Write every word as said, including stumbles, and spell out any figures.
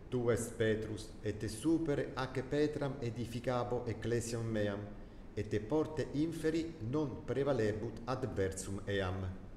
Tu es Petrus, et te supere ac Petram edificabo ecclesiam meam, et te porte inferi non prevalebut adversum eam.